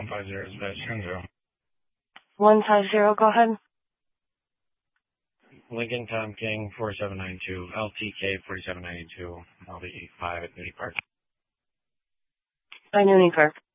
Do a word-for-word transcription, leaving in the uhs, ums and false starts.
one five zero is badge ten zero. one five zero, go ahead. Lincoln Tom King four seven nine two, L T K forty-seven ninety-two, L D eighty-five at Nudie Park. By Nudie Park.